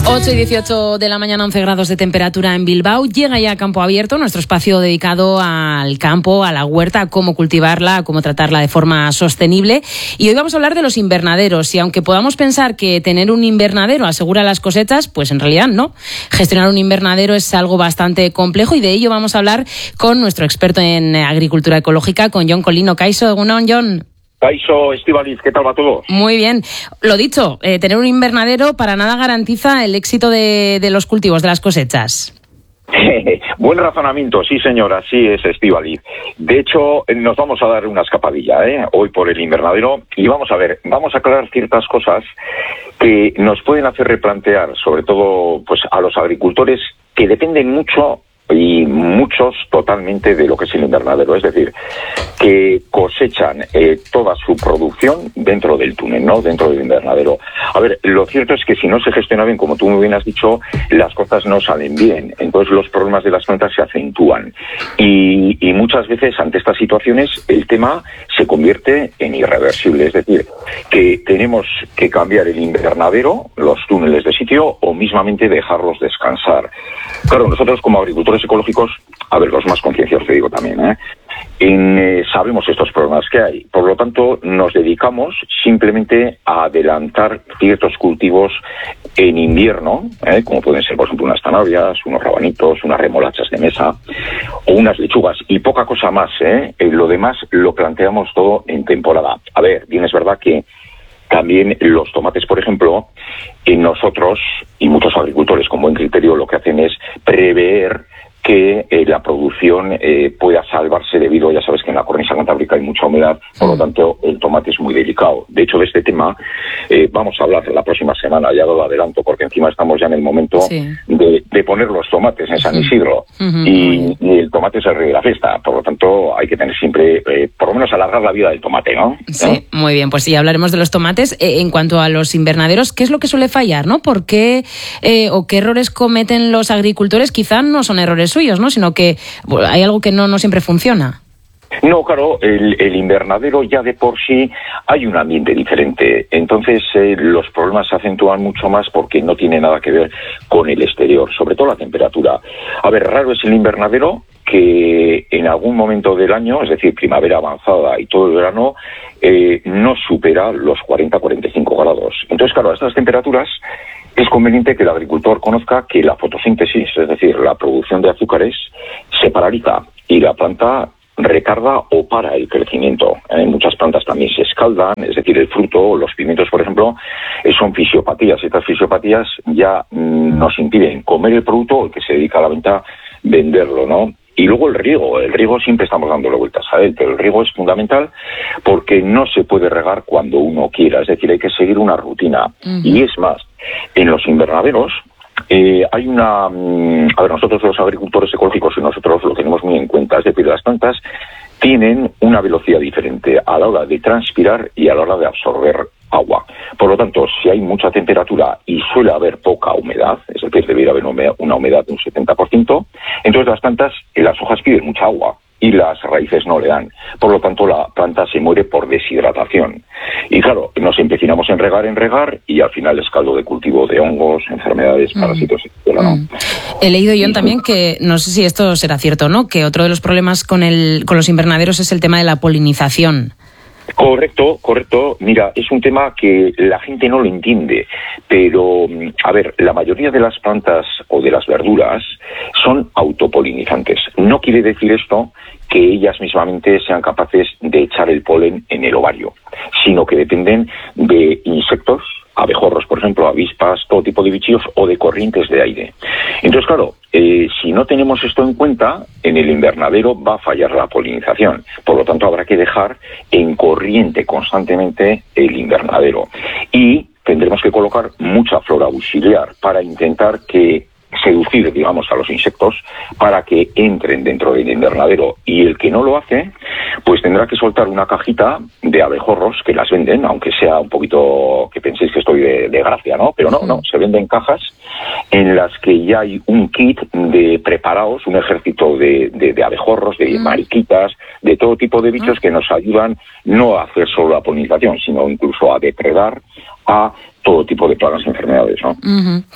8 y 18 de la mañana, 11 grados de temperatura en Bilbao. Llega ya a Campo Abierto, nuestro espacio dedicado al campo, a la huerta, a cómo cultivarla, a cómo tratarla de forma sostenible. Y hoy vamos a hablar de los invernaderos. Y aunque podamos pensar que tener un invernadero asegura las cosechas, pues en realidad no. Gestionar un invernadero es algo bastante complejo y de ello vamos a hablar con nuestro experto en agricultura ecológica, con Jon Colino. Kaixo, egunon, Jon. Kaixo, Estíbaliz, ¿qué tal va todo? Muy bien. Lo dicho, tener un invernadero para nada garantiza el éxito de los cultivos, de las cosechas. Buen razonamiento, sí señora, así es, Estíbaliz. De hecho, nos vamos a dar una escapadilla, hoy por el invernadero, y vamos a aclarar ciertas cosas que nos pueden hacer replantear, sobre todo pues a los agricultores que dependen mucho y muchos totalmente de lo que es el invernadero, es decir, que cosechan toda su producción dentro del túnel, ¿no? Dentro del invernadero. A ver, lo cierto es que si no se gestiona bien, como tú muy bien has dicho, las cosas no salen bien. Entonces los problemas de las plantas se acentúan. Y muchas veces ante estas situaciones el tema se convierte en irreversible. Es decir, que tenemos que cambiar el invernadero, los túneles de sitio, o mismamente dejarlos descansar. Claro, nosotros como agricultores ecológicos, a ver, los más concienciados te digo también, sabemos estos problemas que hay. Por lo tanto, nos dedicamos simplemente a adelantar ciertos cultivos en invierno, como pueden ser, por ejemplo, unas zanahorias, unos rabanitos, unas remolachas de mesa o unas lechugas y poca cosa más. Lo demás lo planteamos todo en temporada. A ver, bien es verdad que también los tomates, por ejemplo, nosotros y muchos agricultores con buen criterio lo que hacen es prever que la producción pueda salvarse debido, ya sabes que en la cornisa cantábrica hay mucha humedad, por lo tanto el tomate es muy delicado. De hecho, de este tema vamos a hablar la próxima semana, ya lo adelanto, porque encima estamos ya en el momento de poner los tomates en San Isidro y el tomate es el rey de la fiesta, por lo tanto hay que tener siempre, por lo menos alargar la vida del tomate, ¿no? Sí, muy bien, pues sí, hablaremos de los tomates. En cuanto a los invernaderos, ¿qué es lo que suele fallar, no? ¿Por qué o qué errores cometen los agricultores? Quizá no son errores suyos, ¿no? Sino que hay algo que no siempre funciona. No, claro, el invernadero ya de por sí hay un ambiente diferente. Entonces los problemas se acentúan mucho más porque no tiene nada que ver con el exterior, sobre todo la temperatura. A ver, raro es el invernadero que en algún momento del año, es decir, primavera avanzada y todo el verano, no supera los 40-45 grados. Entonces, claro, a estas temperaturas es conveniente que el agricultor conozca que la fotosíntesis, es decir, la producción de azúcares, se paraliza y la planta retarda o para el crecimiento. Muchas plantas también se escaldan, es decir, el fruto, los pimientos, por ejemplo, son fisiopatías. Estas fisiopatías ya nos impiden comer el producto, el que se dedica a la venta, venderlo, ¿no? Y luego el riego siempre estamos dándole vueltas a él, pero el riego es fundamental porque no se puede regar cuando uno quiera, es decir, hay que seguir una rutina. Y es más, en los invernaderos hay una... A ver, nosotros los agricultores ecológicos y nosotros lo tenemos muy en cuenta, es decir, las plantas tienen una velocidad diferente a la hora de transpirar y a la hora de absorber agua. Por lo tanto, si hay mucha temperatura y suele haber poca humedad, es decir, debería haber una humedad de un 70%, entonces las plantas, las hojas piden mucha agua y las raíces no le dan. Por lo tanto, la planta se muere por deshidratación. Y claro, nos empecinamos en regar y al final es caldo de cultivo de hongos, enfermedades, parásitos, etc. ¿no? He leído yo también que, no sé si esto será cierto, ¿no?, que otro de los problemas con los invernaderos es el tema de la polinización. Correcto. Mira, es un tema que la gente no lo entiende, pero, a ver, la mayoría de las plantas o de las verduras son autopolinizantes. No quiere decir esto que ellas mismamente sean capaces de echar el polen en el ovario, sino que dependen de insectos, abejorros, por ejemplo, avispas, todo tipo de bichillos o de corrientes de aire. Entonces, claro, si no tenemos esto en cuenta, en el invernadero va a fallar la polinización. Por lo tanto, habrá que dejar en corriente constantemente el invernadero. Y tendremos que colocar mucha flora auxiliar para intentar seducir, digamos, a los insectos para que entren dentro del invernadero. Y el que no lo hace, pues tendrá que soltar una cajita de abejorros que las venden, aunque sea un poquito que penséis que estoy de gracia, ¿no? Pero no, se venden cajas en las que ya hay un kit de preparados, un ejército de abejorros, de mariquitas, de todo tipo de bichos que nos ayudan no a hacer solo la polinización, sino incluso a depredar a todo tipo de plagas y enfermedades, ¿no?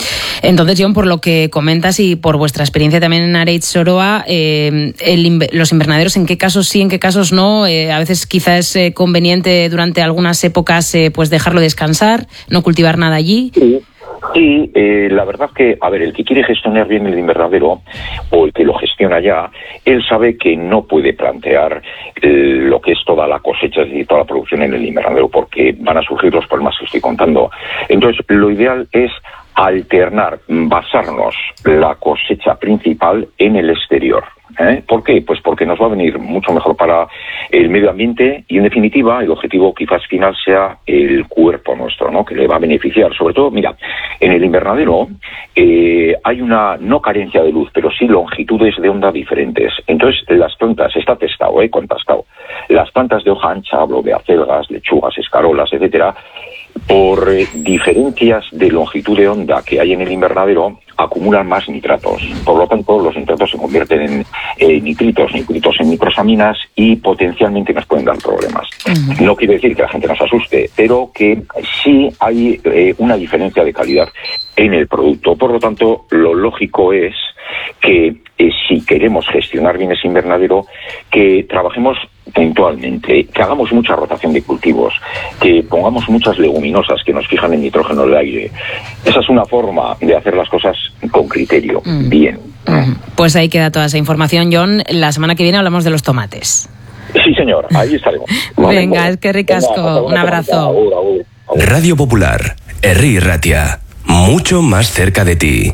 Entonces, Jon, por lo que comentas y por vuestra experiencia también en Areitz Soroa, los invernaderos, ¿en qué casos sí, en qué casos no? A veces quizás es conveniente durante algunas épocas pues dejarlo descansar, no cultivar nada allí. Sí, la verdad que, a ver, el que quiere gestionar bien el invernadero o el que lo gestiona ya, él sabe que no puede plantear lo que es toda la cosecha, es decir, toda la producción en el invernadero, porque van a surgir los problemas que estoy contando. Entonces, lo ideal es alternar, basarnos la cosecha principal en el exterior. ¿Por qué? Pues porque nos va a venir mucho mejor para el medio ambiente y, en definitiva, el objetivo quizás final sea el cuerpo nuestro, ¿no? Que le va a beneficiar. Sobre todo, mira, en el invernadero hay una no carencia de luz, pero sí longitudes de onda diferentes. Entonces, las plantas, está testado, contrastado. Las plantas de hoja ancha, hablo de acelgas, lechugas, escarolas, etcétera, por diferencias de longitud de onda que hay en el invernadero, acumulan más nitratos. Por lo tanto, los nitratos se convierten en nitritos en microsaminas y potencialmente nos pueden dar problemas. No quiere decir que la gente nos asuste, pero que sí hay una diferencia de calidad en el producto. Por lo tanto, lo lógico es que si queremos gestionar bien ese invernadero, que trabajemos puntualmente, que hagamos mucha rotación de cultivos, que pongamos muchas leguminosas que nos fijan el nitrógeno del aire. Esa es una forma de hacer las cosas con criterio, bien. Pues ahí queda toda esa información, Jon. La semana que viene hablamos de los tomates. Sí, señor, ahí estaremos. Venga, es que ricasco. Un abrazo. Radio Popular, Herri Ratia, mucho más cerca de ti.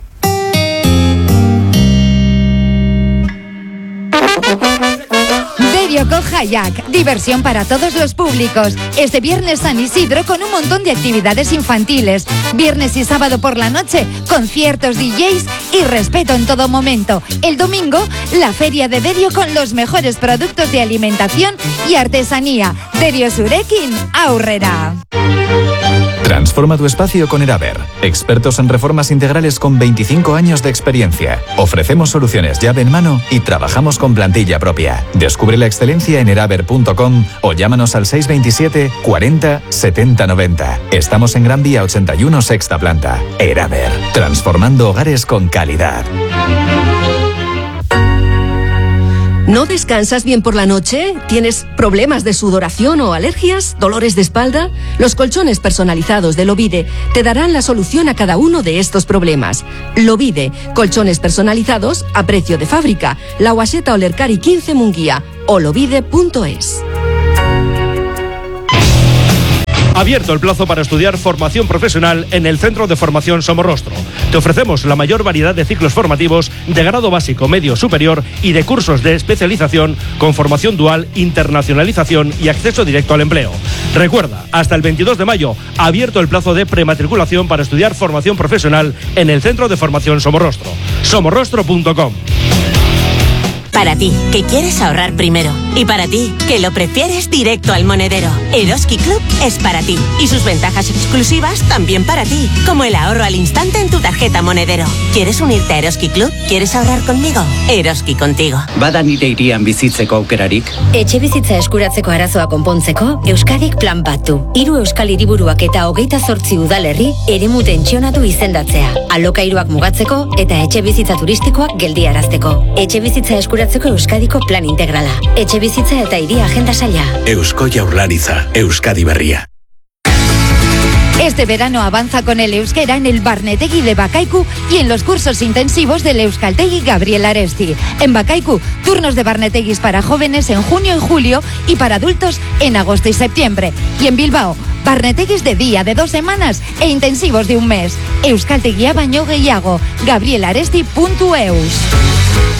Derio con Hayak, diversión para todos los públicos. Este viernes San Isidro con un montón de actividades infantiles. Viernes y sábado por la noche, conciertos, DJs y respeto en todo momento. El domingo, la feria de Derio con los mejores productos de alimentación y artesanía. Derio Zurekin, aurrera. Transforma tu espacio con Eraber. Expertos en reformas integrales con 25 años de experiencia. Ofrecemos soluciones llave en mano y trabajamos con plantilla propia. Descubre la excelencia en eraber.com o llámanos al 627 40 70 90. Estamos en Gran Vía 81, sexta planta. Eraber. Transformando hogares con calidad. ¿No descansas bien por la noche? ¿Tienes problemas de sudoración o alergias? ¿Dolores de espalda? Los colchones personalizados de Lovide te darán la solución a cada uno de estos problemas. Lovide, colchones personalizados a precio de fábrica. La Guaseta Olercari 15 Munguía o lovide.es. Abierto el plazo para estudiar formación profesional en el Centro de Formación Somorrostro. Te ofrecemos la mayor variedad de ciclos formativos de grado básico, medio, superior y de cursos de especialización con formación dual, internacionalización y acceso directo al empleo. Recuerda, hasta el 22 de mayo, abierto el plazo de prematriculación para estudiar formación profesional en el Centro de Formación Somorrostro. somorrostro.com. Para ti, que quieres ahorrar primero. Y para ti, que lo prefieres directo al monedero. Eroski Club es para ti. Y sus ventajas exclusivas también para ti. Como el ahorro al instante en tu tarjeta monedero. ¿Quieres unirte a Eroski Club? ¿Quieres ahorrar conmigo? Eroski contigo. Bada nire hirian bizitzeko aukerarik? Etxebizitza eskuratzeko arazoa konpontzeko, Euskadik plan bat du. 3 euskal hiriburuak eta 28 udalerri eremu tentsionatu izendatzea. Alokairuak mugatzeko eta etxebizitza turistikoak geldiarazteko. Etxebizitza eskuratzeko Euskadiko plan integrala. Etxebizitza eta hiri agenda saila. Eusko Jaurlaritza, Euskadi Berria. Este verano avanza con el euskera en el Barnetegi de Bakaiku y en los cursos intensivos del Euskaltegi Gabriel Aresti. En Bakaiku, turnos de Barnetegis para jóvenes en junio y julio y para adultos en agosto y septiembre. Y en Bilbao, Barnetegis de día de 2 semanas e intensivos de 1 mes. Euskaltegia baino gehiago. gabrielaresti.eus.